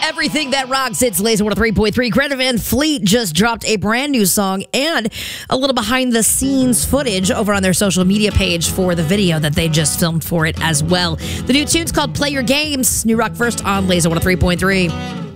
everything that rocks. It's Laser 103.3. Greta Van Fleet just dropped a brand new song and a little behind the scenes footage over on their social media page for the video that they just filmed for it as well. The new tune's called Play Your Games. New rock first on Laser 103.3.